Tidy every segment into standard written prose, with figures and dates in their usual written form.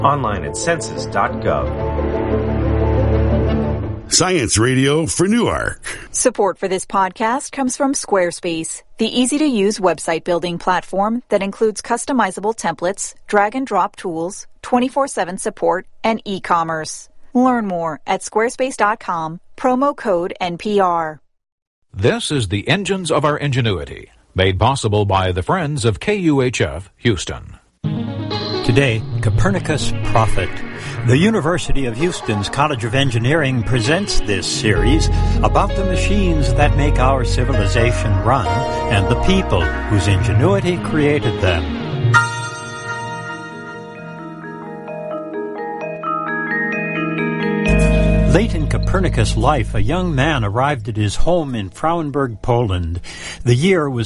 Online at census.gov. Science Radio for Newark. Support for this podcast comes from Squarespace, the easy-to-use website building platform that includes customizable templates, drag-and-drop tools, 24/7 support, and e-commerce. Learn more at squarespace.com, promo code NPR. This is the Engines of Our Ingenuity, made possible by the Friends of KUHF Houston. Today, Copernicus Prophet. The University of Houston's College of Engineering presents this series about the machines that make our civilization run and the people whose ingenuity created them. Late in Copernicus' life, a young man arrived at his home in Frauenburg, Poland. The year was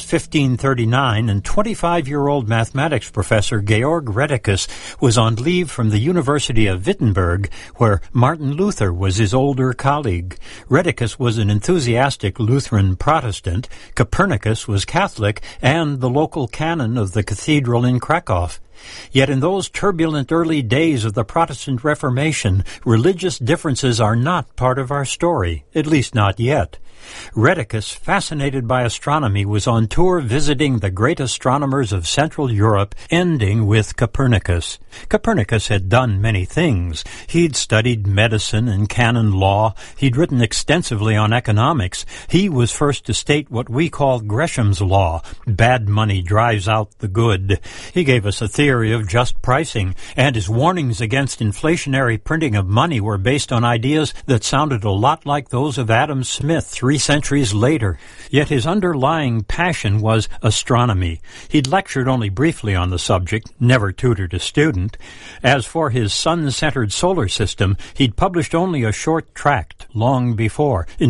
1539, and 25-year-old mathematics professor Georg Rheticus was on leave from the University of Wittenberg, where Martin Luther was his older colleague. Rheticus was an enthusiastic Lutheran Protestant, Copernicus was Catholic, and the local canon of the cathedral in Krakow. Yet in those turbulent early days of the Protestant Reformation, religious differences are not part of our story, at least not yet. Rheticus, fascinated by astronomy, was on tour visiting the great astronomers of Central Europe, ending with Copernicus. Copernicus had done many things. He'd studied medicine and canon law. He'd written extensively on economics. He was first to state what we call Gresham's law. Bad money drives out the good. He gave us a theory of just pricing, and his warnings against inflationary printing of money were based on ideas that sounded a lot like those of Adam Smith 3 centuries later. Yet his underlying passion was astronomy. He'd lectured only briefly on the subject, never tutored a student. As for his sun-centered solar system, he'd published only a short tract long before, in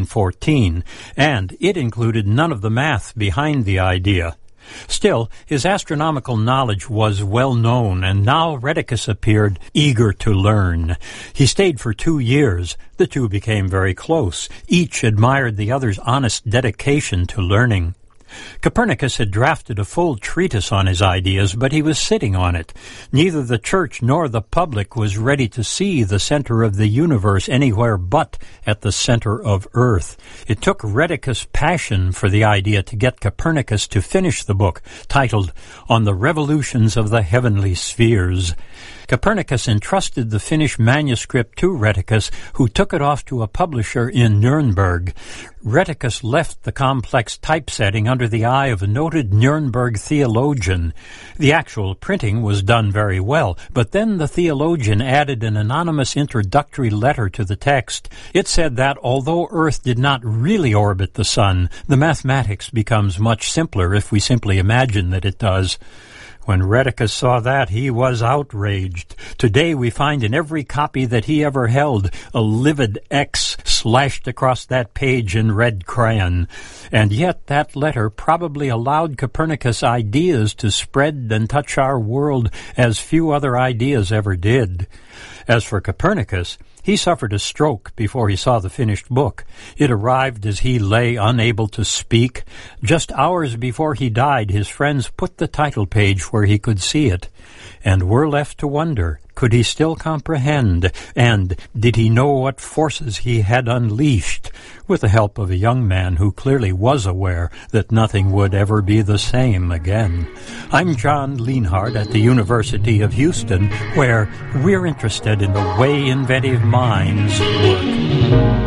1514, and it included none of the math behind the idea. Still, his astronomical knowledge was well known, and now Rheticus appeared eager to learn. He stayed for 2 years. The two became very close. Each admired the other's honest dedication to learning. Copernicus had drafted a full treatise on his ideas, but he was sitting on it. Neither the church nor the public was ready to see the center of the universe anywhere but at the center of Earth. It took Rheticus' passion for the idea to get Copernicus to finish the book, titled On the Revolutions of the Heavenly Spheres. Copernicus entrusted the finished manuscript to Rheticus, who took it off to a publisher in Nuremberg. Rheticus left the complex typesetting under the eye of a noted Nuremberg theologian. The actual printing was done very well, but then the theologian added an anonymous introductory letter to the text. It said that although Earth did not really orbit the sun, the mathematics becomes much simpler if we simply imagine that it does. When Rheticus saw that, he was outraged. Today we find in every copy that he ever held a livid X slashed across that page in red crayon. And yet that letter probably allowed Copernicus' ideas to spread and touch our world as few other ideas ever did. As for Copernicus, he suffered a stroke before he saw the finished book. It arrived as he lay unable to speak. Just hours before he died, his friends put the title page where he could see it. And we're left to wonder, could he still comprehend? And did he know what forces he had unleashed? With the help of a young man who clearly was aware that nothing would ever be the same again. I'm John Lienhardt at the University of Houston, where we're interested in the way inventive minds work.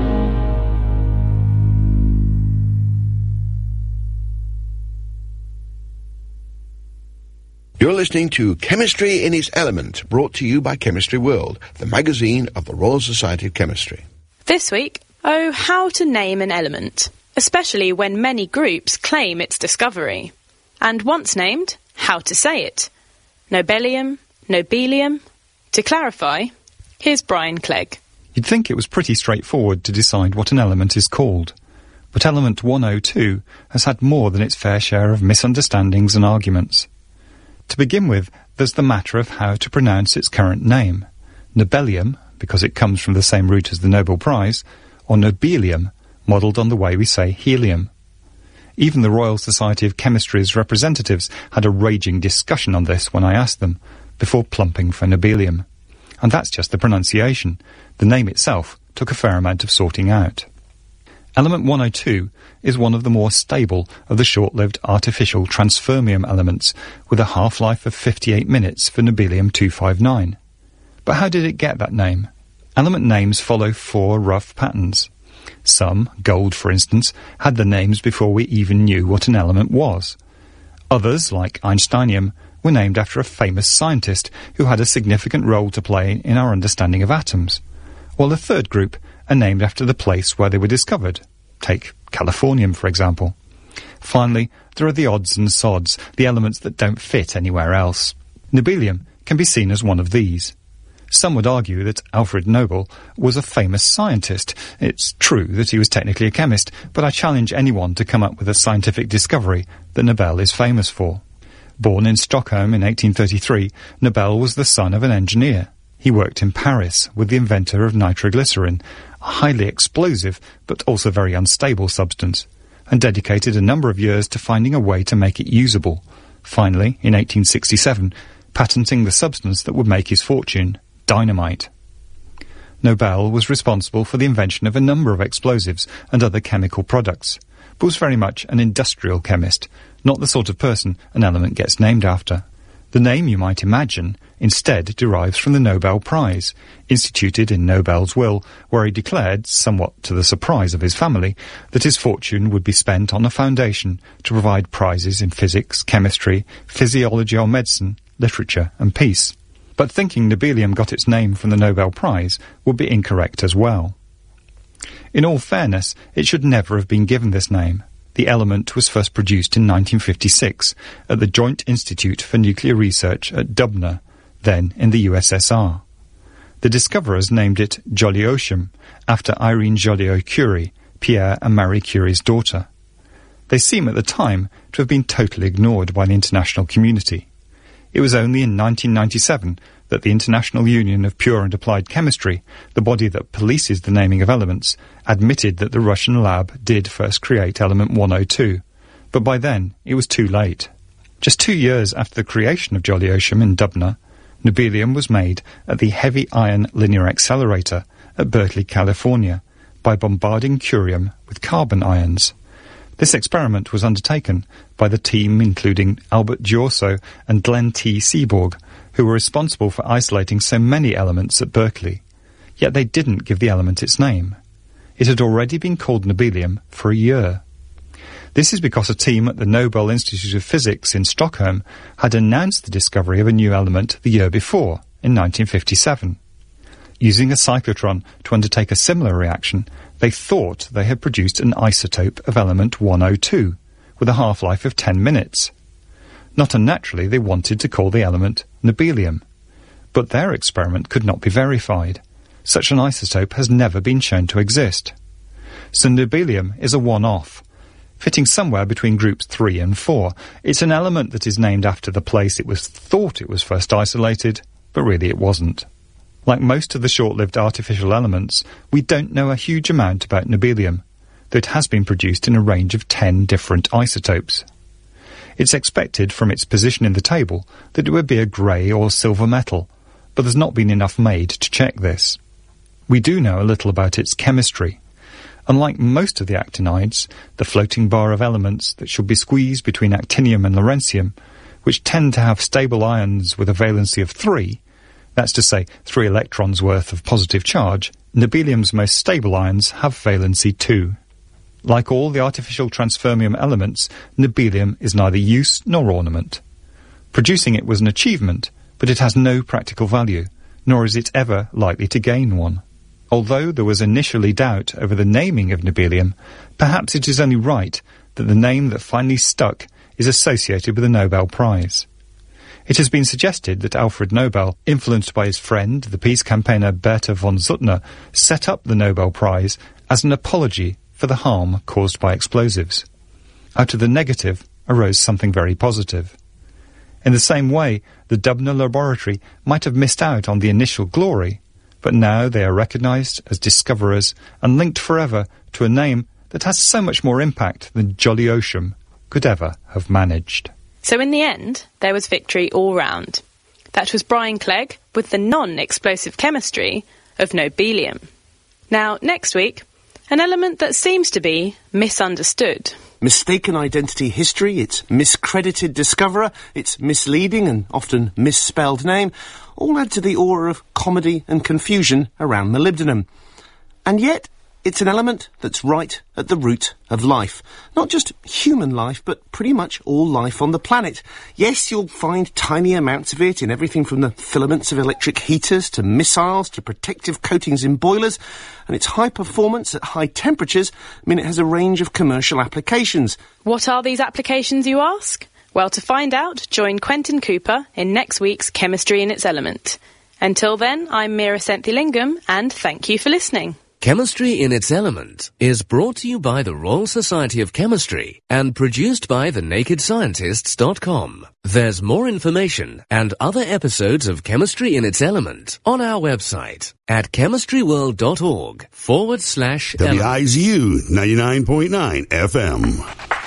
You're listening to Chemistry in its Element, brought to you by Chemistry World, the magazine of the Royal Society of Chemistry. This week, how to name an element, especially when many groups claim its discovery. And once named, how to say it. Nobelium, nobelium. To clarify, here's Brian Clegg. You'd think it was pretty straightforward to decide what an element is called. But element 102 has had more than its fair share of misunderstandings and arguments. To begin with, there's the matter of how to pronounce its current name. Nobelium, because it comes from the same root as the Nobel Prize, or nobelium, modelled on the way we say helium. Even the Royal Society of Chemistry's representatives had a raging discussion on this when I asked them, before plumping for nobelium. And that's just the pronunciation. The name itself took a fair amount of sorting out. Element 102 is one of the more stable of the short-lived artificial transfermium elements, with a half-life of 58 minutes for nobelium-259. But how did it get that name? Element names follow 4 rough patterns. Some, gold for instance, had the names before we even knew what an element was. Others, like Einsteinium, were named after a famous scientist who had a significant role to play in our understanding of atoms. While the third group are named after the place where they were discovered. Take Californium, for example. Finally, there are the odds and sods, the elements that don't fit anywhere else. Nobelium can be seen as one of these. Some would argue that Alfred Nobel was a famous scientist. It's true that he was technically a chemist, but I challenge anyone to come up with a scientific discovery that Nobel is famous for. Born in Stockholm in 1833, Nobel was the son of an engineer. He worked in Paris with the inventor of nitroglycerin, a highly explosive but also very unstable substance, and dedicated a number of years to finding a way to make it usable, finally, in 1867, patenting the substance that would make his fortune, dynamite. Nobel was responsible for the invention of a number of explosives and other chemical products, but was very much an industrial chemist, not the sort of person an element gets named after. The name, you might imagine, instead derives from the Nobel Prize, instituted in Nobel's will, where he declared, somewhat to the surprise of his family, that his fortune would be spent on a foundation to provide prizes in physics, chemistry, physiology or medicine, literature and peace. But thinking nobelium got its name from the Nobel Prize would be incorrect as well. In all fairness, it should never have been given this name. The element was first produced in 1956 at the Joint Institute for Nuclear Research at Dubna, then in the USSR. The discoverers named it Jolyotium, after Irene Joliot-Curie, Pierre and Marie Curie's daughter. They seem at the time to have been totally ignored by the international community. It was only in 1997 that the International Union of Pure and Applied Chemistry, the body that polices the naming of elements, admitted that the Russian lab did first create element 102, but by then it was too late. Just 2 years after the creation of Jolyotium in Dubna, nobelium was made at the Heavy Ion Linear Accelerator at Berkeley, California, by bombarding curium with carbon ions. This experiment was undertaken by the team including Albert Giorso and Glenn T. Seaborg, who were responsible for isolating so many elements at Berkeley. Yet they didn't give the element its name. It had already been called nobelium for a year. This is because a team at the Nobel Institute of Physics in Stockholm had announced the discovery of a new element the year before, in 1957. Using a cyclotron to undertake a similar reaction, they thought they had produced an isotope of element 102, with a half-life of 10 minutes. Not unnaturally, they wanted to call the element nobelium. But their experiment could not be verified. Such an isotope has never been shown to exist. So nobelium is a one-off, fitting somewhere between groups 3 and 4. It's an element that is named after the place it was thought it was first isolated, but really it wasn't. Like most of the short-lived artificial elements, we don't know a huge amount about nobelium, though it has been produced in a range of 10 different isotopes. It's expected from its position in the table that it would be a grey or silver metal, but there's not been enough made to check this. We do know a little about its chemistry. Unlike most of the actinides, the floating bar of elements that should be squeezed between actinium and lawrencium, which tend to have stable ions with a valency of 3, that's to say 3 electrons worth of positive charge, nobelium's most stable ions have valency 2. Like all the artificial transfermium elements, nobelium is neither use nor ornament. Producing it was an achievement, but it has no practical value, nor is it ever likely to gain one. Although there was initially doubt over the naming of nobelium, perhaps it is only right that the name that finally stuck is associated with the Nobel Prize. It has been suggested that Alfred Nobel, influenced by his friend, the peace campaigner Bertha von Suttner, set up the Nobel Prize as an apology for the harm caused by explosives. Out of the negative arose something very positive. In the same way, the Dubna laboratory might have missed out on the initial glory, but now they are recognised as discoverers and linked forever to a name that has so much more impact than Jolyotium could ever have managed. So in the end, there was victory all round. That was Brian Clegg with the non-explosive chemistry of nobelium. Now, next week, an element that seems to be misunderstood. Mistaken identity history, its miscredited discoverer, its misleading and often misspelled name, all add to the aura of comedy and confusion around molybdenum. And yet, it's an element that's right at the root of life. Not just human life, but pretty much all life on the planet. Yes, you'll find tiny amounts of it in everything from the filaments of electric heaters to missiles to protective coatings in boilers, and its high performance at high temperatures mean it has a range of commercial applications. What are these applications, you ask? Well, to find out, join Quentin Cooper in next week's Chemistry in its Element. Until then, I'm Mira Senthilingam, and thank you for listening. Chemistry in its Element is brought to you by the Royal Society of Chemistry and produced by thenakedscientists.com. There's more information and other episodes of Chemistry in its Element on our website at chemistryworld.org/element. WIZU 99.9 FM.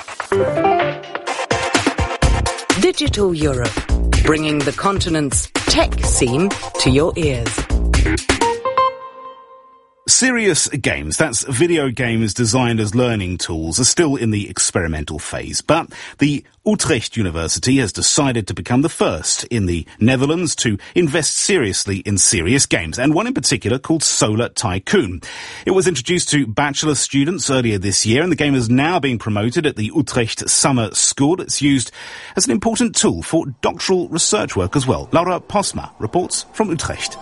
Digital Europe, bringing the continent's tech scene to your ears. Serious games, that's video games designed as learning tools, are still in the experimental phase. But the Utrecht University has decided to become the first in the Netherlands to invest seriously in serious games, and one in particular called Solar Tycoon. It was introduced to bachelor students earlier this year, and the game is now being promoted at the Utrecht Summer School. It's used as an important tool for doctoral research work as well. Laura Posma reports from Utrecht.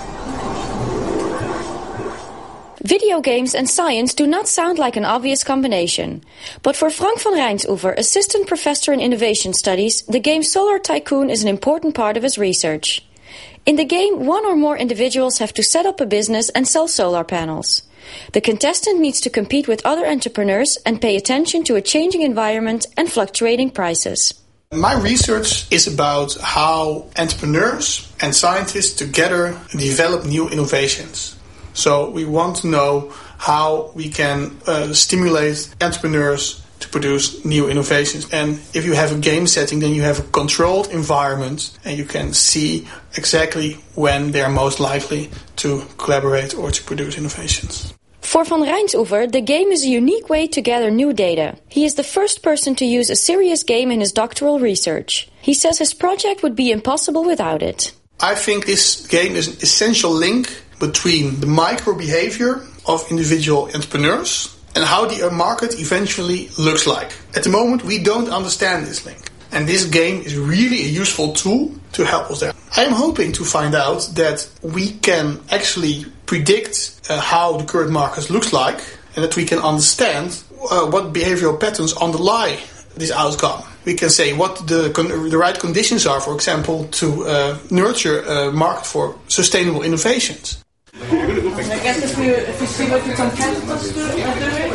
Video games and science do not sound like an obvious combination. But for Frank van Rijnsoever, assistant professor in innovation studies, the game Solar Tycoon is an important part of his research. In the game, one or more individuals have to set up a business and sell solar panels. The contestant needs to compete with other entrepreneurs and pay attention to a changing environment and fluctuating prices. My research is about how entrepreneurs and scientists together develop new innovations. So we want to know how we can stimulate entrepreneurs to produce new innovations. And if you have a game setting, then you have a controlled environment and you can see exactly when they are most likely to collaborate or to produce innovations. For Van Rijnsoever, the game is a unique way to gather new data. He is the first person to use a serious game in his doctoral research. He says his project would be impossible without it. I think this game is an essential link between the micro-behavior of individual entrepreneurs and how the market eventually looks like. At the moment, we don't understand this link. And this game is really a useful tool to help us there. I am hoping to find out that we can actually predict how the current market looks like and that we can understand what behavioral patterns underlie this outcome. We can say what the right conditions are, for example, to nurture a market for sustainable innovations. I guess if you see what your competitors are doing,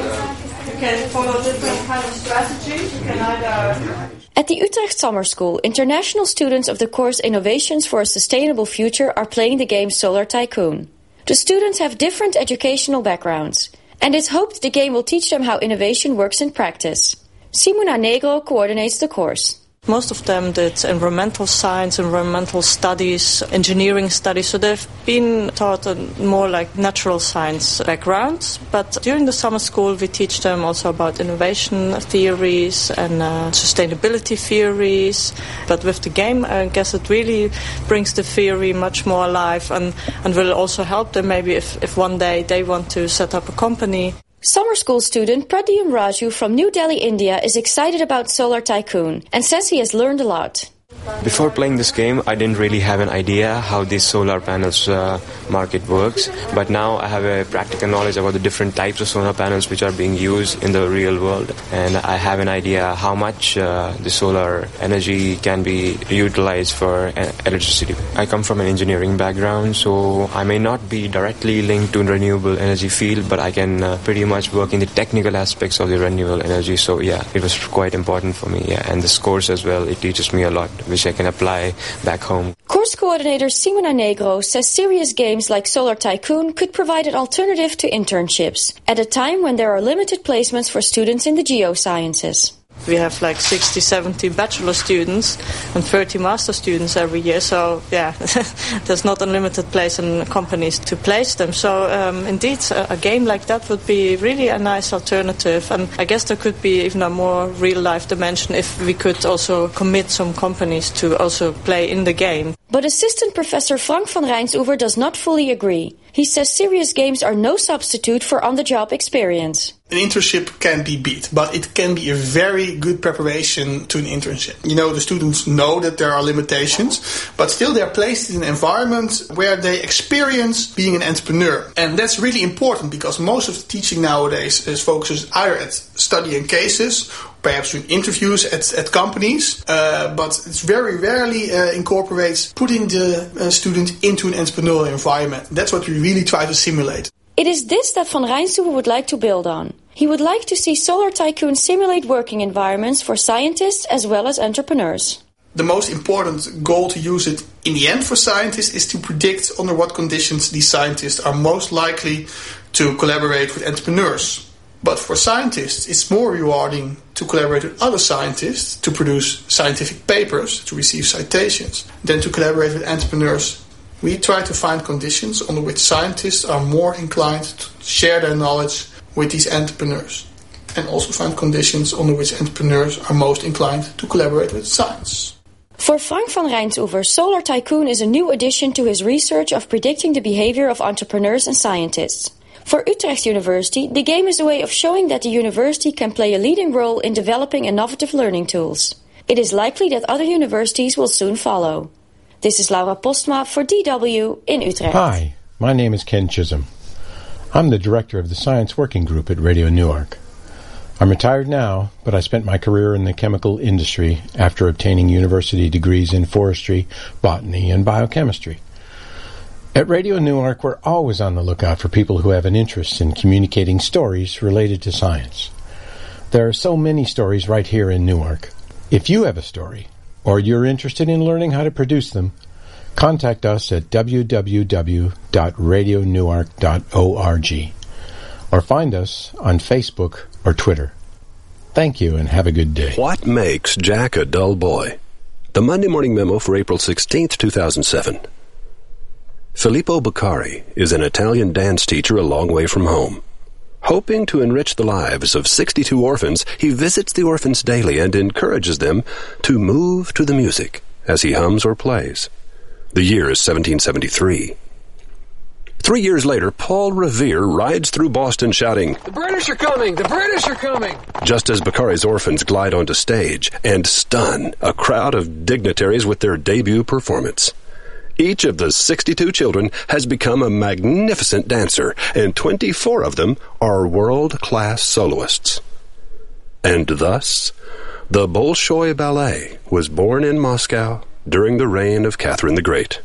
you can follow different kind of strategies. You can either... At the Utrecht Summer School, international students of the course Innovations for a Sustainable Future are playing the game Solar Tycoon. The students have different educational backgrounds, and it's hoped the game will teach them how innovation works in practice. Simona Negro coordinates the course. Most of them did environmental science, environmental studies, engineering studies, so they've been taught a more like natural science background. But during the summer school we teach them also about innovation theories and sustainability theories. But with the game, I guess it really brings the theory much more alive and will also help them maybe if one day they want to set up a company. Summer school student Pradyum Raju from New Delhi, India is excited about Solar Tycoon and says he has learned a lot. Before playing this game, I didn't really have an idea how this solar panels market works. But now I have a practical knowledge about the different types of solar panels which are being used in the real world. And I have an idea how much the solar energy can be utilized for electricity. I come from an engineering background, so I may not be directly linked to the renewable energy field, but I can pretty much work in the technical aspects of the renewable energy. So yeah, it was quite important for me. Yeah. And this course as well, it teaches me a lot, which I can apply back home. Course coordinator Simona Negro says serious games like Solar Tycoon could provide an alternative to internships at a time when there are limited placements for students in the geosciences. We have like 60, 70 bachelor students and 30 master students every year. So, yeah, there's not unlimited place in companies to place them. So, indeed, a game like that would be really a nice alternative. And I guess there could be even a more real-life dimension if we could also commit some companies to also play in the game. But Assistant Professor Frank van Rijnsoever does not fully agree. He says serious games are no substitute for on-the-job experience. An internship can be beat, but it can be a very good preparation to an internship. You know, the students know that there are limitations, but still they're placed in an environment where they experience being an entrepreneur. And that's really important because most of the teaching nowadays is focuses either at studying cases, perhaps doing interviews at companies, but it's very rarely incorporates putting the student into an entrepreneurial environment. That's what we really try to simulate. It is this that Van Rijnsoever would like to build on. He would like to see Solar Tycoon simulate working environments for scientists as well as entrepreneurs. The most important goal to use it in the end for scientists is to predict under what conditions these scientists are most likely to collaborate with entrepreneurs. But for scientists, it's more rewarding to collaborate with other scientists to produce scientific papers, to receive citations, than to collaborate with entrepreneurs. We try to find conditions under which scientists are more inclined to share their knowledge with these entrepreneurs, and also find conditions under which entrepreneurs are most inclined to collaborate with science. For Frank van Rijnsoever, Solar Tycoon is a new addition to his research of predicting the behavior of entrepreneurs and scientists. For Utrecht University, the game is a way of showing that the university can play a leading role in developing innovative learning tools. It is likely that other universities will soon follow. This is Laura Postma for DW in Utrecht. Hi, my name is Ken Chisholm. I'm the director of the Science Working Group at Radio Newark. I'm retired now, but I spent my career in the chemical industry after obtaining university degrees in forestry, botany, and biochemistry. At Radio Newark, we're always on the lookout for people who have an interest in communicating stories related to science. There are so many stories right here in Newark. If you have a story, or you're interested in learning how to produce them, contact us at www.radionewark.org or find us on Facebook or Twitter. Thank you and have a good day. What makes Jack a dull boy? The Monday Morning Memo for April 16th, 2007. Filippo Beccari is an Italian dance teacher a long way from home. Hoping to enrich the lives of 62 orphans, he visits the orphans daily and encourages them to move to the music as he hums or plays. The year is 1773. 3 years later, Paul Revere rides through Boston shouting, "The British are coming! The British are coming!" just as Beccari's orphans glide onto stage and stun a crowd of dignitaries with their debut performance. Each of the 62 children has become a magnificent dancer, and 24 of them are world-class soloists. And thus, the Bolshoi Ballet was born in Moscow during the reign of Catherine the Great.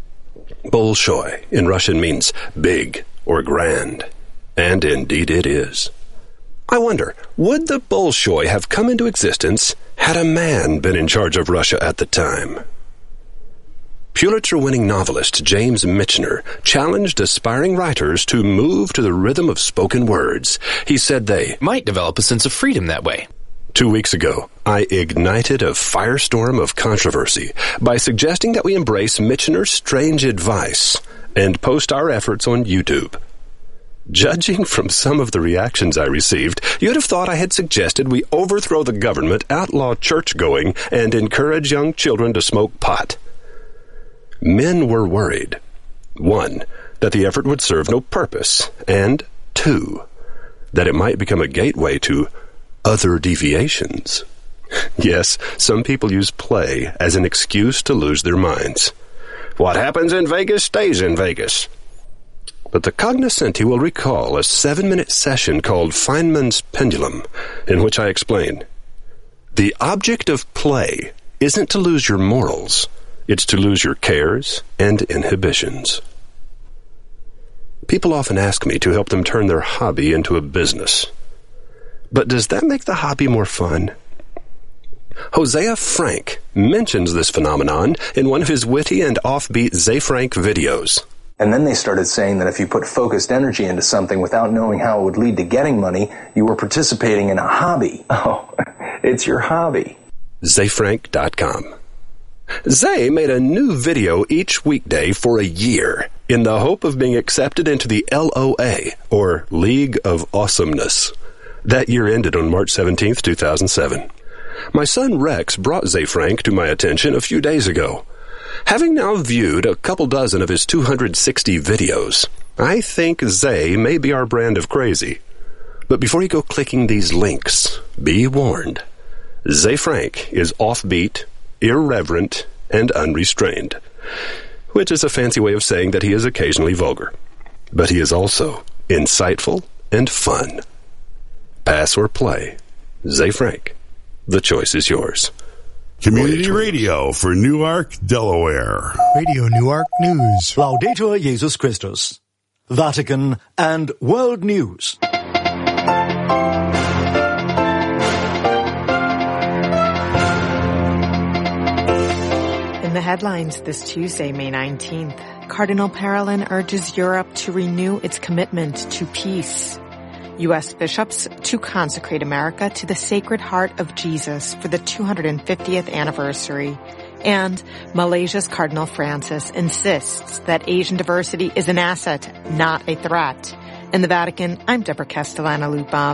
Bolshoi in Russian means big or grand, and indeed it is. I wonder, would the Bolshoi have come into existence had a man been in charge of Russia at the time? Pulitzer-winning novelist James Michener challenged aspiring writers to move to the rhythm of spoken words. He said they might develop a sense of freedom that way. 2 weeks ago, I ignited a firestorm of controversy by suggesting that we embrace Michener's strange advice and post our efforts on YouTube. Judging from some of the reactions I received, you'd have thought I had suggested we overthrow the government, outlaw church-going, and encourage young children to smoke pot. Men were worried. 1, that the effort would serve no purpose, and 2, that it might become a gateway to other deviations. Yes, some people use play as an excuse to lose their minds. What happens in Vegas stays in Vegas. But the cognoscenti will recall a 7-minute session called Feynman's Pendulum, in which I explain, the object of play isn't to lose your morals, it's to lose your cares and inhibitions. People often ask me to help them turn their hobby into a business. But does that make the hobby more fun? Hosea Frank mentions this phenomenon in one of his witty and offbeat Ze Frank videos. And then they started saying that if you put focused energy into something without knowing how it would lead to getting money, you were participating in a hobby. Oh, It's your hobby. ZayFrank.com. Zay made a new video each weekday for a year in the hope of being accepted into the LOA, or League of Awesomeness. That year ended on March 17th, 2007. My son Rex brought Zay Frank to my attention a few days ago. Having now viewed a couple dozen of his 260 videos, I think Zay may be our brand of crazy. But before you go clicking these links, be warned. Zay Frank is offbeat, irreverent, and unrestrained, which is a fancy way of saying that he is occasionally vulgar. But he is also insightful and fun. Pass or play. Zay Frank. The choice is yours. Community radio for Newark, Delaware. Radio Newark News. Laudetur Jesus Christus. Vatican and World News. In the headlines this Tuesday, May 19th, Cardinal Parolin urges Europe to renew its commitment to peace. U.S. bishops to consecrate America to the Sacred Heart of Jesus for the 250th anniversary. And Malaysia's Cardinal Francis insists that Asian diversity is an asset, not a threat. In the Vatican, I'm Deborah Castellana-Lubov.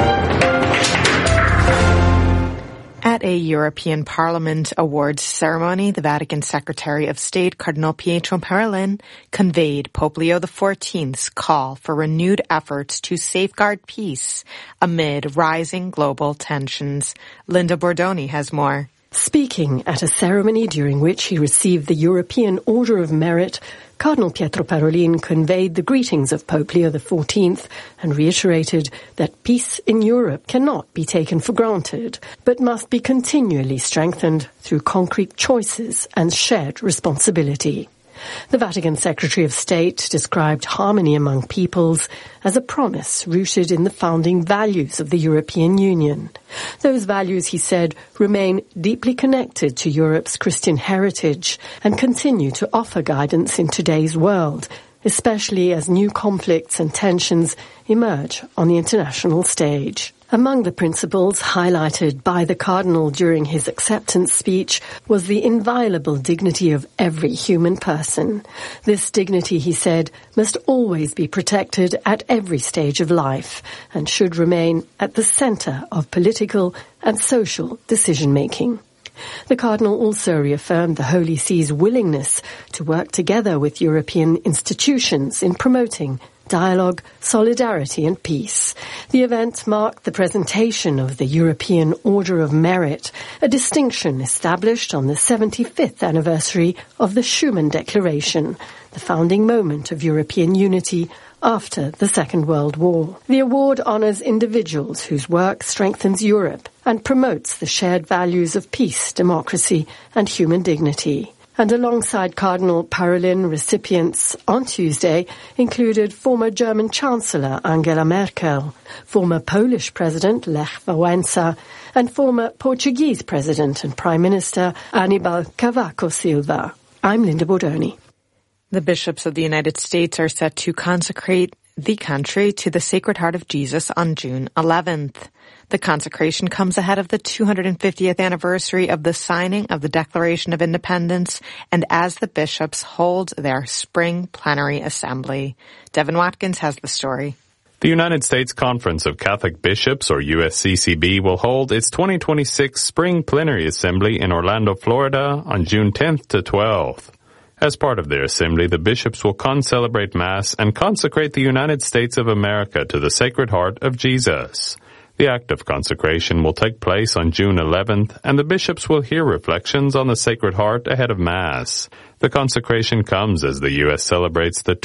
At a European Parliament Awards ceremony, the Vatican Secretary of State, Cardinal Pietro Parolin, conveyed Pope Leo XIV's call for renewed efforts to safeguard peace amid rising global tensions. Linda Bordoni has more. Speaking at a ceremony during which he received the European Order of Merit, Cardinal Pietro Parolin conveyed the greetings of Pope Leo XIV and reiterated that peace in Europe cannot be taken for granted, but must be continually strengthened through concrete choices and shared responsibility. The Vatican Secretary of State described harmony among peoples as a promise rooted in the founding values of the European Union. Those values, he said, remain deeply connected to Europe's Christian heritage and continue to offer guidance in today's world, especially as new conflicts and tensions emerge on the international stage. Among the principles highlighted by the Cardinal during his acceptance speech was the inviolable dignity of every human person. This dignity, he said, must always be protected at every stage of life and should remain at the center of political and social decision-making. The Cardinal also reaffirmed the Holy See's willingness to work together with European institutions in promoting dialogue, solidarity and peace. The event marked the presentation of the European Order of Merit, a distinction established on the 75th anniversary of the Schuman Declaration, the founding moment of European unity after the Second World War. The award honors individuals whose work strengthens Europe and promotes the shared values of peace, democracy and human dignity. And alongside Cardinal Parolin, recipients on Tuesday included former German Chancellor Angela Merkel, former Polish President Lech Wałęsa, and former Portuguese President and Prime Minister Aníbal Cavaco Silva. I'm Linda Bordoni. The bishops of the United States are set to consecrate the country to the Sacred Heart of Jesus on June 11th. The consecration comes ahead of the 250th anniversary of the signing of the Declaration of Independence and as the bishops hold their spring plenary assembly. Devin Watkins has the story. The United States Conference of Catholic Bishops, or USCCB, will hold its 2026 spring plenary assembly in Orlando, Florida on June 10th to 12th. As part of their assembly, the bishops will concelebrate Mass and consecrate the United States of America to the Sacred Heart of Jesus. The act of consecration will take place on June 11th, and the bishops will hear reflections on the Sacred Heart ahead of Mass. The consecration comes as the U.S. celebrates the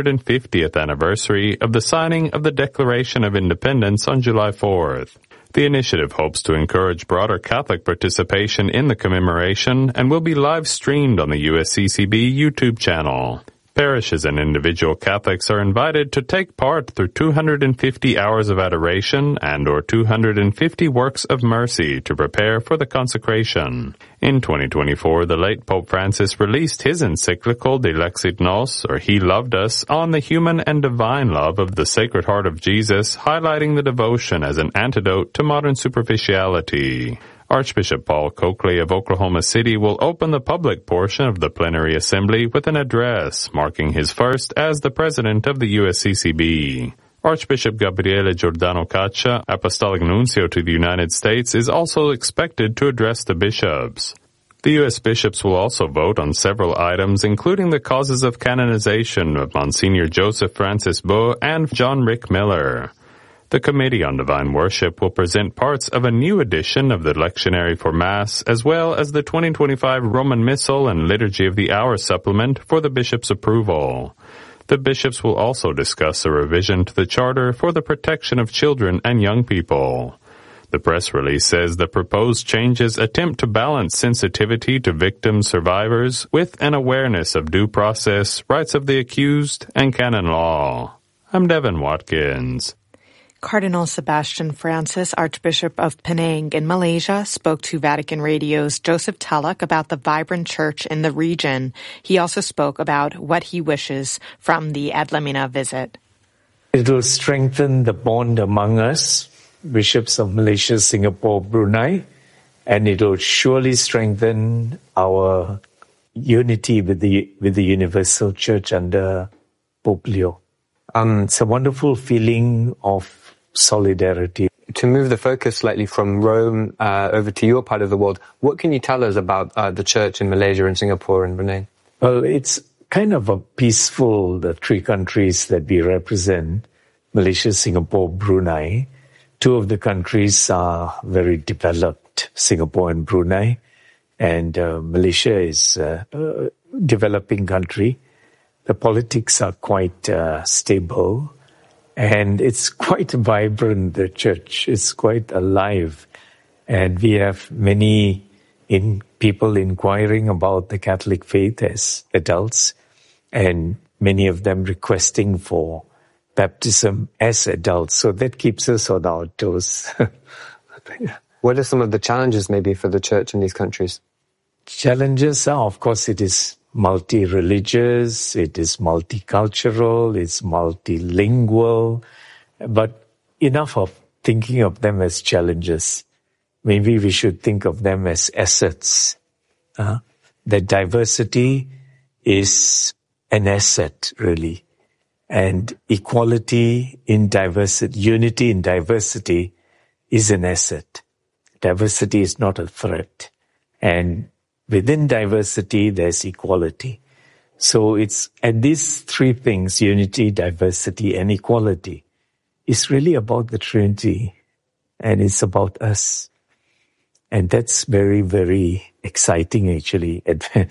250th anniversary of the signing of the Declaration of Independence on July 4th. The initiative hopes to encourage broader Catholic participation in the commemoration and will be live-streamed on the USCCB YouTube channel. Parishes and individual Catholics are invited to take part through 250 hours of adoration and or 250 works of mercy to prepare for the consecration. In 2024, the late Pope Francis released his encyclical De Lexit Nos, or He Loved Us, on the human and divine love of the Sacred Heart of Jesus, highlighting the devotion as an antidote to modern superficiality. Archbishop Paul Coakley of Oklahoma City will open the public portion of the plenary assembly with an address, marking his first as the president of the USCCB. Archbishop Gabriele Giordano Caccia, Apostolic Nuncio to the United States, is also expected to address the bishops. The U.S. bishops will also vote on several items, including the causes of canonization of Monsignor Joseph Francis Beau and John Rick Miller. The Committee on Divine Worship will present parts of a new edition of the Lectionary for Mass, as well as the 2025 Roman Missal and Liturgy of the Hour supplement for the bishop's approval. The bishops will also discuss a revision to the Charter for the protection of children and young people. The press release says the proposed changes attempt to balance sensitivity to victim survivors with an awareness of due process, rights of the accused, and canon law. I'm Devin Watkins. Cardinal Sebastian Francis, Archbishop of Penang in Malaysia, spoke to Vatican Radio's Joseph Tulloch about the vibrant church in the region. He also spoke about what he wishes from the Ad Limina visit. It will strengthen the bond among us, bishops of Malaysia, Singapore, Brunei, and it will surely strengthen our unity with the Universal Church under Pope Leo. It's a wonderful feeling of solidarity. To move the focus slightly from Rome over to your part of the world, what can you tell us about the church in Malaysia and Singapore and Brunei? Well, it's kind of a peaceful, the three countries that we represent, Malaysia, Singapore, Brunei. Two of the countries are very developed, Singapore and Brunei, and Malaysia is a developing country. The politics are quite stable. And it's quite vibrant, the church. It's quite alive. And we have many people inquiring about the Catholic faith as adults, and many of them requesting for baptism as adults. So that keeps us on our toes. What are some of the challenges maybe for the church in these countries? Challenges are, of course, it is multi-religious, it is multicultural, it's multilingual, but enough of thinking of them as challenges. Maybe we should think of them as assets. That diversity is an asset, really. And equality in diversity, unity in diversity is an asset. Diversity is not a threat. And within diversity, there's equality. So and these three things, unity, diversity, and equality, is really about the Trinity, and it's about us. And that's very, very exciting, actually.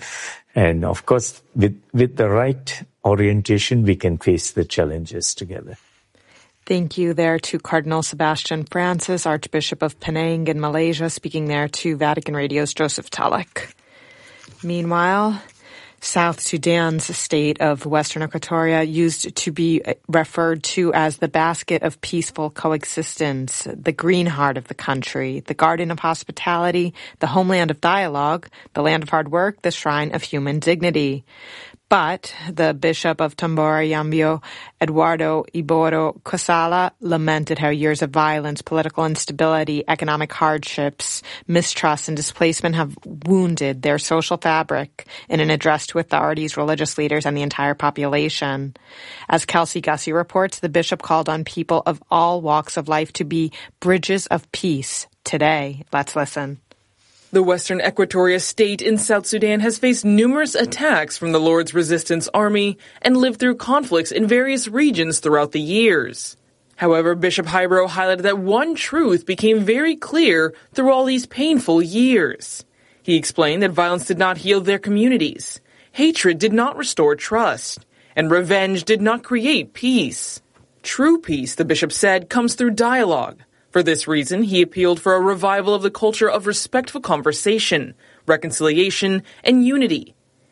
And of course, with the right orientation, we can face the challenges together. Thank you there to Cardinal Sebastian Francis, Archbishop of Penang in Malaysia, speaking there to Vatican Radio's Joseph Tulloch. Meanwhile, South Sudan's state of Western Equatoria used to be referred to as the basket of peaceful coexistence, the green heart of the country, the garden of hospitality, the homeland of dialogue, the land of hard work, the shrine of human dignity. But the Bishop of Tambora Yambio, Eduardo Iboro Kosala, lamented how years of violence, political instability, economic hardships, mistrust, and displacement have wounded their social fabric in an address to authorities, religious leaders, and the entire population. As Kelsey Gussie reports, the bishop called on people of all walks of life to be bridges of peace today. Let's listen. The Western Equatoria state in South Sudan has faced numerous attacks from the Lord's Resistance Army and lived through conflicts in various regions throughout the years. However, Bishop Hybro highlighted that one truth became very clear through all these painful years. He explained that violence did not heal their communities, hatred did not restore trust, and revenge did not create peace. True peace, the bishop said, comes through dialogue. For this reason, he appealed for a revival of the culture of respectful conversation, reconciliation, and unity.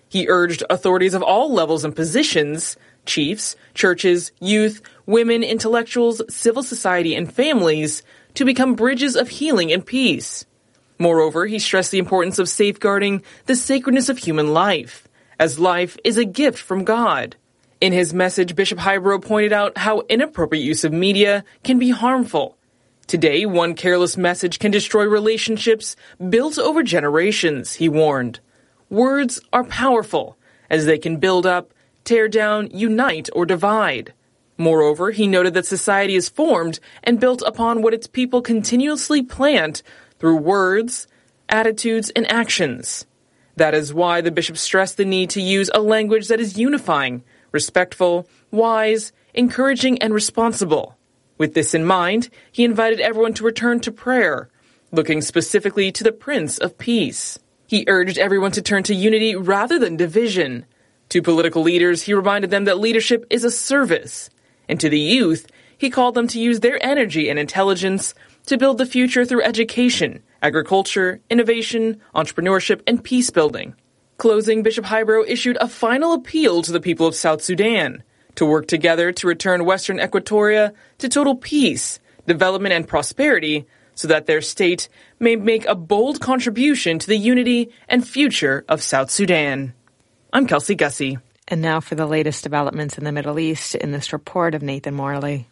He urged authorities of all levels and positions, chiefs, churches, youth, women, intellectuals, civil society, and families, to become bridges of healing and peace. Moreover, he stressed the importance of safeguarding the sacredness of human life, as life is a gift from God. In his message, Bishop Hybro pointed out how inappropriate use of media can be harmful. Today, one careless message can destroy relationships built over generations, he warned. Words are powerful, as they can build up, tear down, unite, or divide. Moreover, he noted that society is formed and built upon what its people continuously plant through words, attitudes, and actions. That is why the bishop stressed the need to use a language that is unifying, respectful, wise, encouraging, and responsible. With this in mind, he invited everyone to return to prayer, looking specifically to the Prince of Peace. He urged everyone to turn to unity rather than division. To political leaders, he reminded them that leadership is a service. And to the youth, he called them to use their energy and intelligence to build the future through education, agriculture, innovation, entrepreneurship, and peace building. Closing, Bishop Hybro issued a final appeal to the people of South Sudan to work together to return Western Equatoria to total peace, development, and prosperity so that their state may make a bold contribution to the unity and future of South Sudan. I'm Kelsey Gussie. And now for the latest developments in the Middle East in this report of Nathan Morley.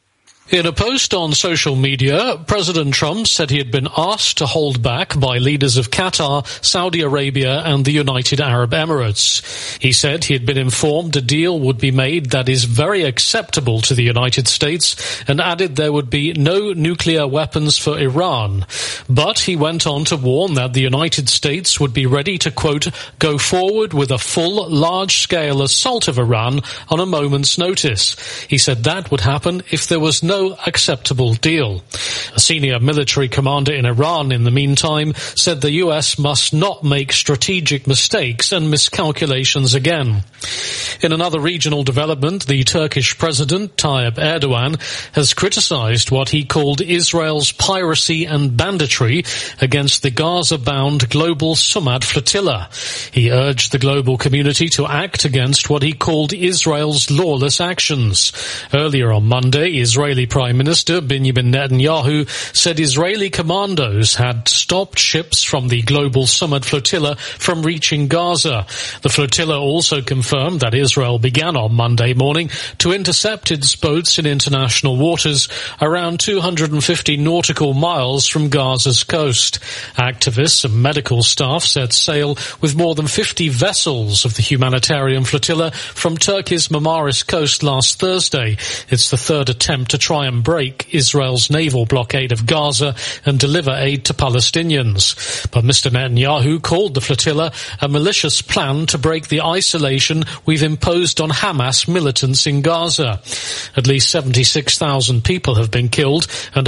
In a post on social media, President Trump said he had been asked to hold back by leaders of Qatar, Saudi Arabia, and the United Arab Emirates. He said he had been informed a deal would be made that is very acceptable to the United States, and added there would be no nuclear weapons for Iran. But he went on to warn that the United States would be ready to, quote, go forward with a full, large-scale assault of Iran on a moment's notice. He said that would happen if there was no acceptable deal. A senior military commander in Iran, in the meantime, said the US must not make strategic mistakes and miscalculations again. In another regional development, the Turkish President, Tayyip Erdogan, has criticized what he called Israel's piracy and banditry against the Gaza-bound global Sumad flotilla. He urged the global community to act against what he called Israel's lawless actions. Earlier on Monday, Israeli Prime Minister Benjamin Netanyahu said Israeli commandos had stopped ships from the global Sumad flotilla from reaching Gaza. The flotilla also confirmed that Israel began on Monday morning to intercept its boats in international waters around 250 nautical miles from Gaza's coast. Activists and medical staff set sail with more than 50 vessels of the humanitarian flotilla from Turkey's Marmaris coast last Thursday. It's the third attempt to try and break Israel's naval blockade of Gaza and deliver aid to Palestinians. But Mr. Netanyahu called the flotilla a malicious plan to break the isolation we've imposed on Hamas militants in Gaza. At least 76,000 people have been killed and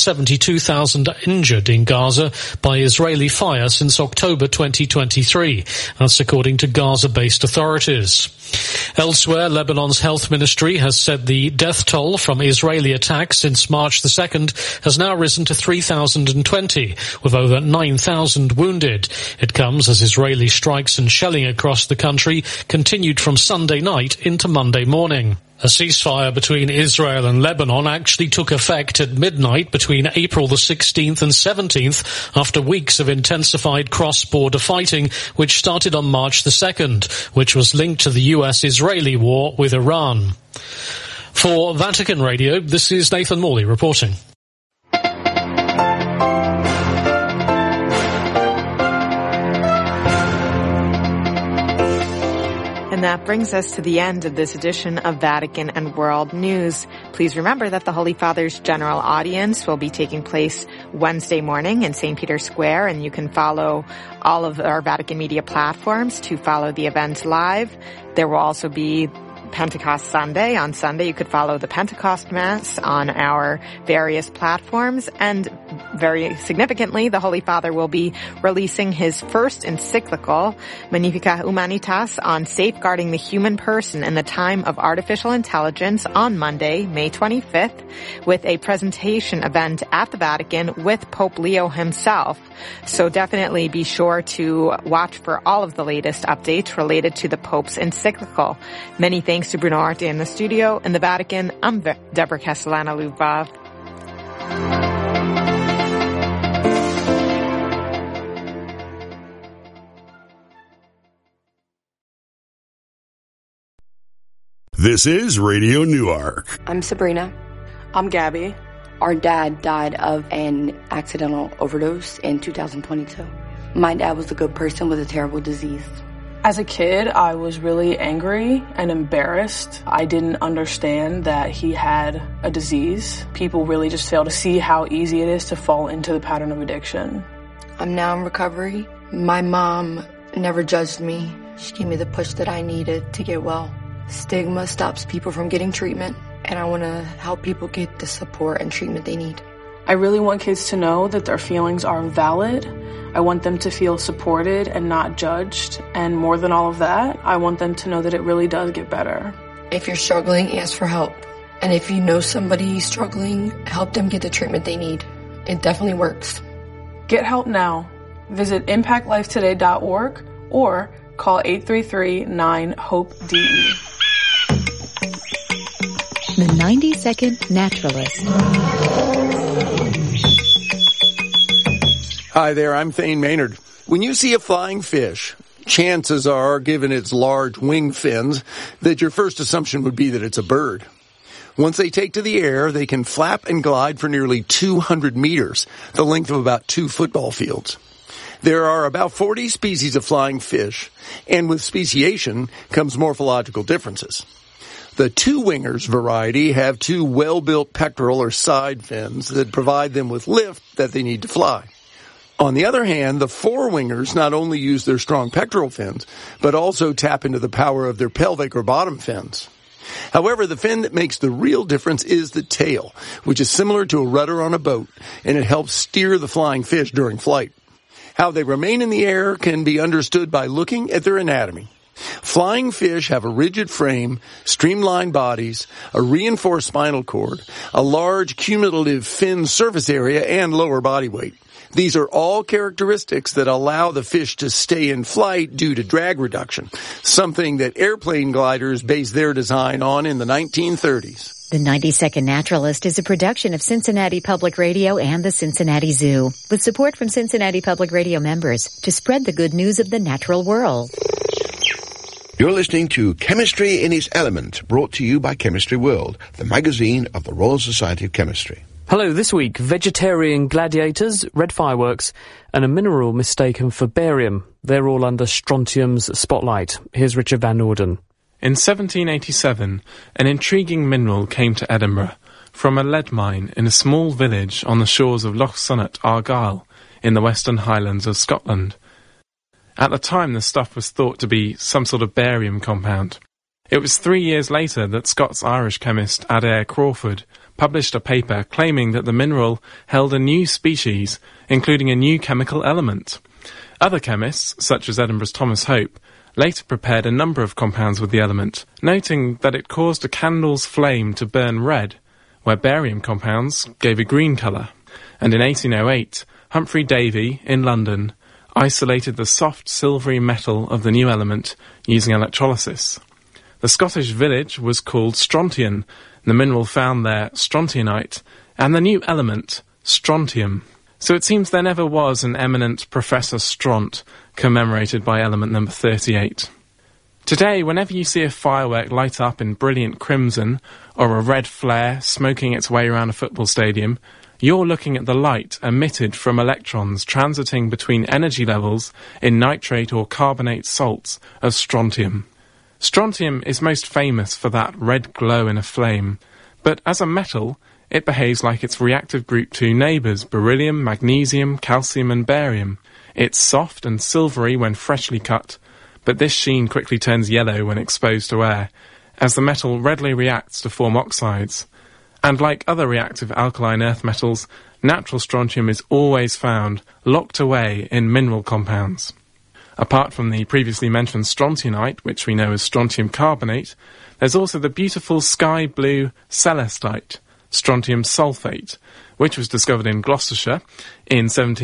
172,000 injured in Gaza by Israeli fire since October 2023. That's according to Gaza-based authorities. Elsewhere, Lebanon's health ministry has said the death toll from Israeli attacks since March the 2nd has now risen to 3,020, with over 9,000 wounded. It comes as Israeli strikes and shelling across the country continued from Sunday night into Monday morning. A ceasefire between Israel and Lebanon actually took effect at midnight between April the 16th and 17th after weeks of intensified cross-border fighting, which started on March the 2nd, which was linked to the US-Israeli war with Iran. For Vatican Radio, this is Nathan Morley reporting. And that brings us to the end of this edition of Vatican and World News. Please remember that the Holy Father's general audience will be taking place Wednesday morning in St. Peter's Square, and you can follow all of our Vatican Media platforms to follow the event live. There will also be Pentecost Sunday. On Sunday, you could follow the Pentecost Mass on our various platforms. And very significantly, the Holy Father will be releasing his first encyclical, Magnificat Humanitas, on safeguarding the human person in the time of artificial intelligence on Monday, May 25th, with a presentation event at the Vatican with Pope Leo himself. So definitely be sure to watch for all of the latest updates related to the Pope's encyclical. Many thanks to Bruno Arte in the studio. In the Vatican, I'm Deborah Castellana-Lubov. This is Radio Newark. I'm Sabrina. I'm Gabby. Our dad died of an accidental overdose in 2022. My dad was a good person with a terrible disease. As a kid, I was really angry and embarrassed. I didn't understand that he had a disease. People really just fail to see how easy it is to fall into the pattern of addiction. I'm now in recovery. My mom never judged me. She gave me the push that I needed to get well. Stigma stops people from getting treatment, and I want to help people get the support and treatment they need. I really want kids to know that their feelings are valid. I want them to feel supported and not judged. And more than all of that, I want them to know that it really does get better. If you're struggling, ask for help. And if you know somebody struggling, help them get the treatment they need. It definitely works. Get help now. Visit impactlifetoday.org or call 833-9-HOPE-DE. The 90-Second Naturalist. Hi there, I'm Thane Maynard. When you see a flying fish, chances are, given its large wing fins, that your first assumption would be that it's a bird. Once they take to the air, they can flap and glide for nearly 200 meters, the length of about 2 football fields. There are about 40 species of flying fish, and with speciation comes morphological differences. The two-wingers variety have 2 well-built pectoral or side fins that provide them with lift that they need to fly. On the other hand, the four-wingers not only use their strong pectoral fins, but also tap into the power of their pelvic or bottom fins. However, the fin that makes the real difference is the tail, which is similar to a rudder on a boat, and it helps steer the flying fish during flight. How they remain in the air can be understood by looking at their anatomy. Flying fish have a rigid frame, streamlined bodies, a reinforced spinal cord, a large cumulative fin surface area, and lower body weight. These are all characteristics that allow the fish to stay in flight due to drag reduction, something that airplane gliders based their design on in the 1930s. The 90-Second Naturalist is a production of Cincinnati Public Radio and the Cincinnati Zoo, with support from Cincinnati Public Radio members to spread the good news of the natural world. You're listening to Chemistry in its Element, brought to you by Chemistry World, the magazine of the Royal Society of Chemistry. Hello, this week, vegetarian gladiators, red fireworks, and a mineral mistaken for barium. They're all under strontium's spotlight. Here's Richard Van Noorden. In 1787, an intriguing mineral came to Edinburgh from a lead mine in a small village on the shores of Loch Sonnet, Argyll, in the Western Highlands of Scotland. At the time, the stuff was thought to be some sort of barium compound. It was 3 years later that Scots-Irish chemist Adair Crawford published a paper claiming that the mineral held a new species, including a new chemical element. Other chemists, such as Edinburgh's Thomas Hope, later prepared a number of compounds with the element, noting that it caused a candle's flame to burn red, where barium compounds gave a green colour. And in 1808, Humphrey Davy, in London, isolated the soft silvery metal of the new element using electrolysis. The Scottish village was called Strontian, the mineral found there strontianite, and the new element strontium. So it seems there never was an eminent Professor Stront commemorated by element number 38. Today, whenever you see a firework light up in brilliant crimson or a red flare smoking its way around a football stadium, you're looking at the light emitted from electrons transiting between energy levels in nitrate or carbonate salts of strontium. Strontium is most famous for that red glow in a flame, but as a metal, it behaves like its reactive group 2 neighbours, beryllium, magnesium, calcium and barium. It's soft and silvery when freshly cut, but this sheen quickly turns yellow when exposed to air, as the metal readily reacts to form oxides. And like other reactive alkaline earth metals, natural strontium is always found locked away in mineral compounds. Apart from the previously mentioned strontianite, which we know as strontium carbonate, there's also the beautiful sky blue celestite, strontium sulfate, which was discovered in Gloucestershire in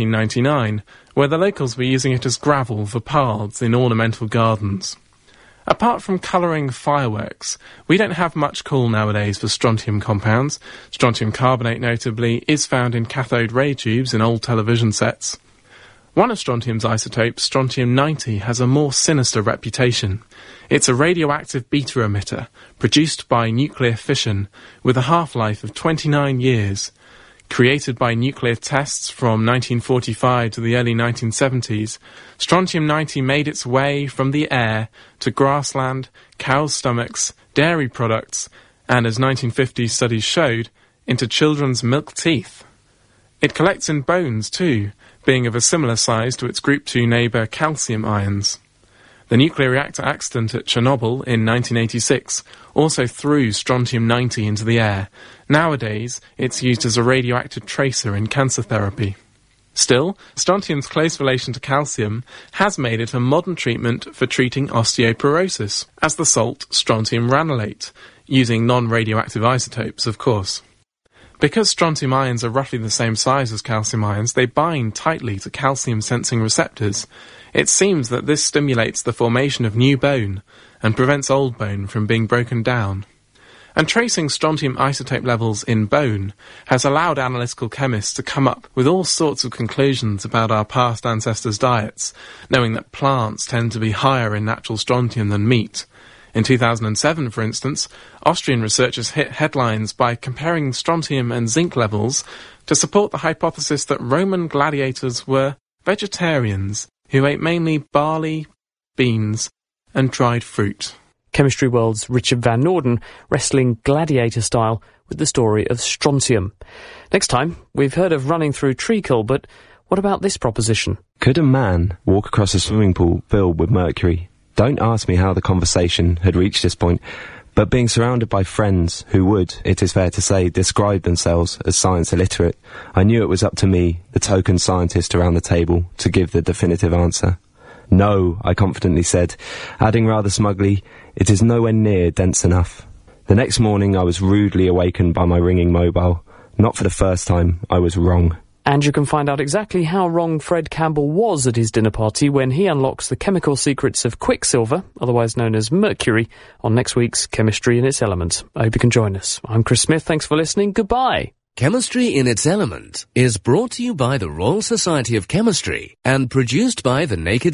1799, where the locals were using it as gravel for paths in ornamental gardens. Apart from colouring fireworks, we don't have much call nowadays for strontium compounds. Strontium carbonate, notably, is found in cathode ray tubes in old television sets. One of strontium's isotopes, strontium-90, has a more sinister reputation. It's a radioactive beta emitter, produced by nuclear fission, with a half-life of 29 years. Created by nuclear tests from 1945 to the early 1970s, strontium-90 made its way from the air to grassland, cows' stomachs, dairy products, and, as 1950s studies showed, into children's milk teeth. It collects in bones, too, being of a similar size to its Group 2 neighbour calcium ions. The nuclear reactor accident at Chernobyl in 1986 also threw strontium-90 into the air. Nowadays, it's used as a radioactive tracer in cancer therapy. Still, strontium's close relation to calcium has made it a modern treatment for treating osteoporosis, as the salt strontium ranelate, using non-radioactive isotopes, of course. Because strontium ions are roughly the same size as calcium ions, they bind tightly to calcium-sensing receptors. It seems that this stimulates the formation of new bone and prevents old bone from being broken down. And tracing strontium isotope levels in bone has allowed analytical chemists to come up with all sorts of conclusions about our past ancestors' diets, knowing that plants tend to be higher in natural strontium than meat. In 2007, for instance, Austrian researchers hit headlines by comparing strontium and zinc levels to support the hypothesis that Roman gladiators were vegetarians who ate mainly barley, beans, and dried fruit. Chemistry World's Richard Van Noorden wrestling gladiator style with the story of strontium. Next time, we've heard of running through treacle, but what about this proposition? Could a man walk across a swimming pool filled with mercury? Don't ask me how the conversation had reached this point, but being surrounded by friends who would, it is fair to say, describe themselves as science illiterate, I knew it was up to me, the token scientist around the table, to give the definitive answer. No, I confidently said, adding rather smugly, it is nowhere near dense enough. The next morning I was rudely awakened by my ringing mobile. Not for the first time, I was wrong. And you can find out exactly how wrong Fred Campbell was at his dinner party when he unlocks the chemical secrets of quicksilver, otherwise known as mercury, on next week's Chemistry in Its Element. I hope you can join us. I'm Chris Smith. Thanks for listening. Goodbye. Chemistry in Its Element is brought to you by the Royal Society of Chemistry and produced by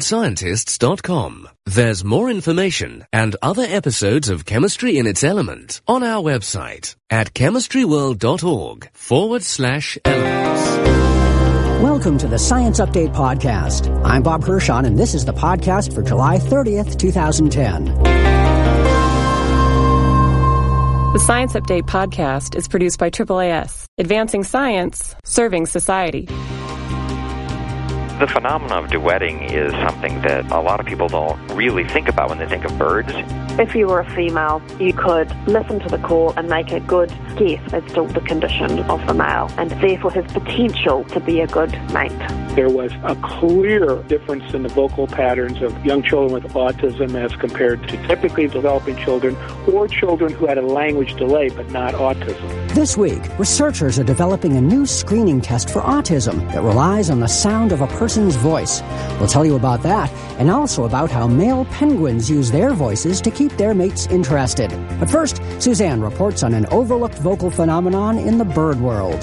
thenakedscientists.com. There's more information and other episodes of Chemistry in Its Element on our website at chemistryworld.org/elements. Welcome to the Science Update Podcast. I'm Bob Hirschon, and this is the podcast for July 30th, 2010. The Science Update podcast is produced by AAAS, advancing science, serving society. The phenomenon of duetting is something that a lot of people don't really think about when they think of birds. If you were a female, you could listen to the call and make a good guess as to the condition of the male, and therefore his potential to be a good mate. There was a clear difference in the vocal patterns of young children with autism as compared to typically developing children or children who had a language delay but not autism. This week, researchers are developing a new screening test for autism that relies on the sound of a person's voice. We'll tell you about that, and also about how male penguins use their voices to keep their mates interested. But first, Suzanne reports on an overlooked vocal phenomenon in the bird world.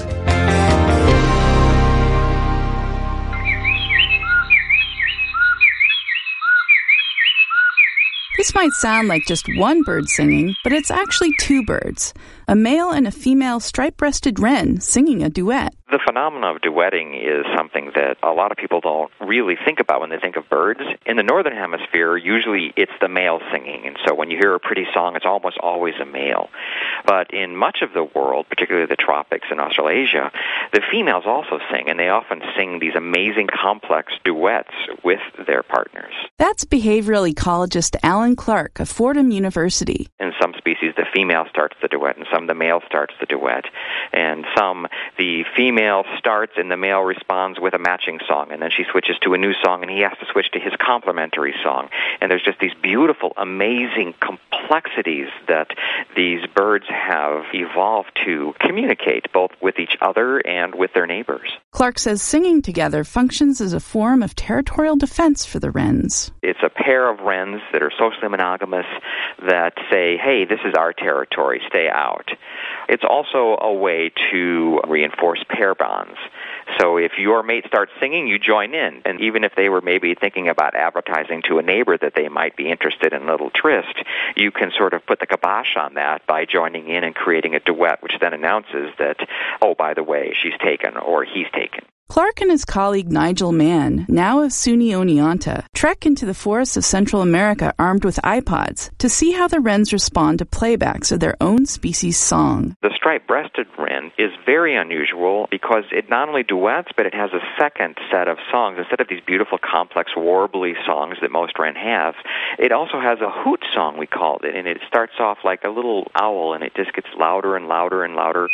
This might sound like just one bird singing, but it's actually two birds. A male and a female stripe-breasted wren singing a duet. The phenomenon of duetting is something that a lot of people don't really think about when they think of birds. In the northern hemisphere, usually it's the male singing, and so when you hear a pretty song, it's almost always a male. But in much of the world, particularly the tropics and Australasia, the females also sing, and they often sing these amazing complex duets with their partners. That's behavioral ecologist Alan Clark of Fordham University. In some species, the female starts the duet, and some the male starts the duet. And some, the female starts and the male responds with a matching song, and then she switches to a new song, and he has to switch to his complementary song. And there's just these beautiful, amazing complexities that these birds have evolved to communicate, both with each other and with their neighbors. Clark says singing together functions as a form of territorial defense for the wrens. It's a pair of wrens that are socially monogamous that say, hey, this is our territory, stay out. It's also a way to reinforce pair bonds. So if your mate starts singing, you join in. And even if they were maybe thinking about advertising to a neighbor that they might be interested in a little tryst, you can sort of put the kibosh on that by joining in and creating a duet, which then announces that, oh, by the way, she's taken or he's taken. Clark and his colleague Nigel Mann, now of SUNY Oneonta, trek into the forests of Central America armed with iPods to see how the wrens respond to playbacks of their own species' song. The striped-breasted wren is very unusual because it not only duets, but it has a second set of songs. Instead of these beautiful, complex, warbly songs that most wren have, it also has a hoot song, we called it, and it starts off like a little owl, and it just gets louder and louder and louder.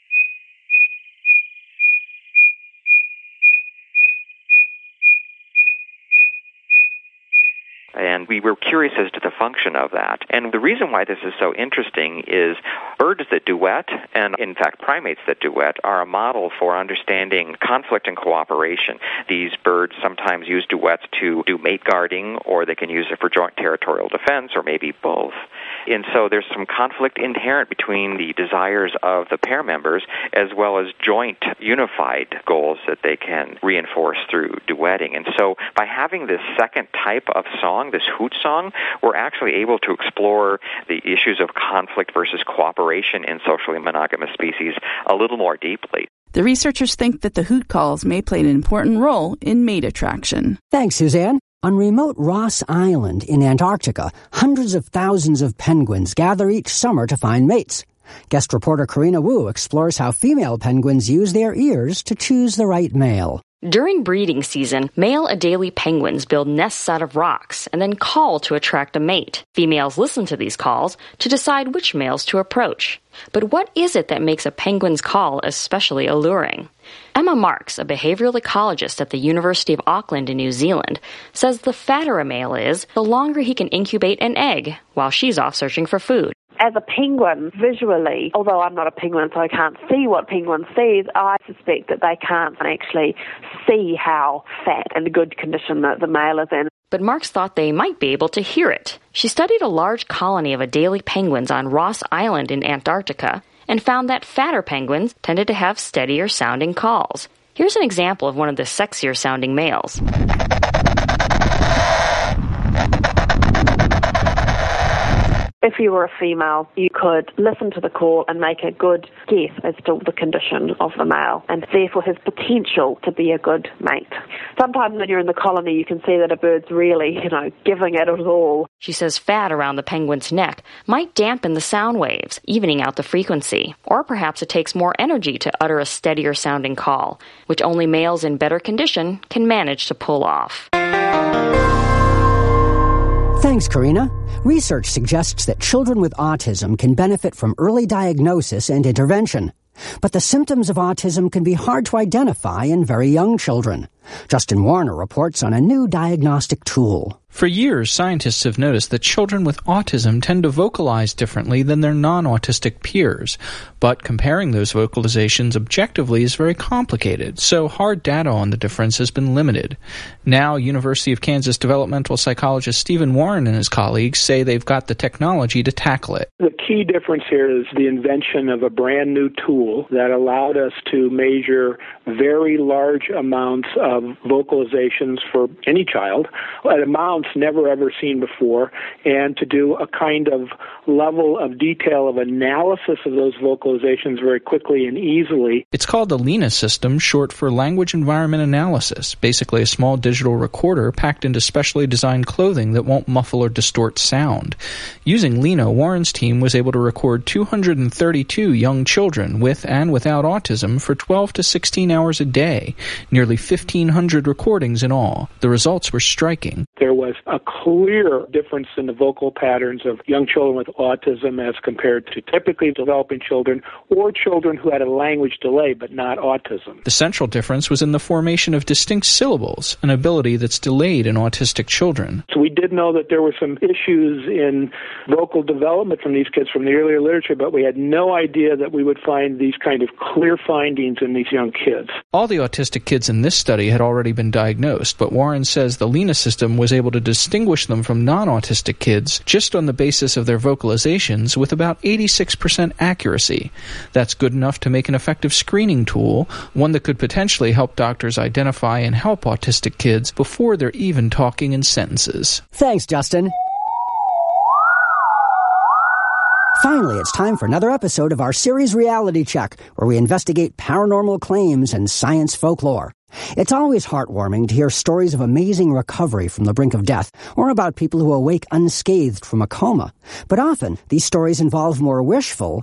And we were curious as to the function of that. And the reason why this is so interesting is birds that duet, and in fact primates that duet, are a model for understanding conflict and cooperation. These birds sometimes use duets to do mate guarding, or they can use it for joint territorial defense, or maybe both. And so there's some conflict inherent between the desires of the pair members as well as joint unified goals that they can reinforce through duetting. And so by having this second type of song, this hoot song, we're actually able to explore the issues of conflict versus cooperation in socially monogamous species a little more deeply. The researchers think that the hoot calls may play an important role in mate attraction. Thanks, Suzanne. On remote Ross Island in Antarctica, hundreds of thousands of penguins gather each summer to find mates. Guest reporter Karina Wu explores how female penguins use their ears to choose the right male. During breeding season, male Adelie penguins build nests out of rocks and then call to attract a mate. Females listen to these calls to decide which males to approach. But what is it that makes a penguin's call especially alluring? Emma Marks, a behavioral ecologist at the University of Auckland in New Zealand, says the fatter a male is, the longer he can incubate an egg while she's off searching for food. As a penguin, visually, although I'm not a penguin so I can't see what penguins see, I suspect that they can't actually see how fat and good condition the male is in. But Marks thought they might be able to hear it. She studied a large colony of Adelie penguins on Ross Island in Antarctica and found that fatter penguins tended to have steadier sounding calls. Here's an example of one of the sexier sounding males. If you were a female, you could listen to the call and make a good guess as to the condition of the male and therefore his potential to be a good mate. Sometimes when you're in the colony, you can see that a bird's really, giving it all. She says fat around the penguin's neck might dampen the sound waves, evening out the frequency. Or perhaps it takes more energy to utter a steadier sounding call, which only males in better condition can manage to pull off. Thanks, Karina. Research suggests that children with autism can benefit from early diagnosis and intervention. But the symptoms of autism can be hard to identify in very young children. Justin Warner reports on a new diagnostic tool. For years, scientists have noticed that children with autism tend to vocalize differently than their non-autistic peers. But comparing those vocalizations objectively is very complicated, so hard data on the difference has been limited. Now, University of Kansas developmental psychologist Stephen Warren and his colleagues say they've got the technology to tackle it. The key difference here is the invention of a brand new tool that allowed us to measure very large amounts of of vocalizations for any child at amounts never ever seen before, and to do a kind of level of detail of analysis of those vocalizations very quickly and easily. It's called the LENA system, short for Language Environment Analysis, basically a small digital recorder packed into specially designed clothing that won't muffle or distort sound. Using LENA, Warren's team was able to record 232 young children with and without autism for 12 to 16 hours a day, nearly 1,500 recordings in all. The results were striking. There was a clear difference in the vocal patterns of young children with autism as compared to typically developing children or children who had a language delay but not autism. The central difference was in the formation of distinct syllables, an ability that's delayed in autistic children. So we did know that there were some issues in vocal development from these kids from the earlier literature, but we had no idea that we would find these kind of clear findings in these young kids. All the autistic kids in this study had already been diagnosed, but Warren says the LENA system was able to distinguish them from non-autistic kids just on the basis of their vocalizations with about 86% accuracy. That's good enough to make an effective screening tool, one that could potentially help doctors identify and help autistic kids before they're even talking in sentences. Thanks, Justin. Finally, it's time for another episode of our series Reality Check, where we investigate paranormal claims and science folklore. It's always heartwarming to hear stories of amazing recovery from the brink of death, or about people who awake unscathed from a coma. But often, these stories involve more wishful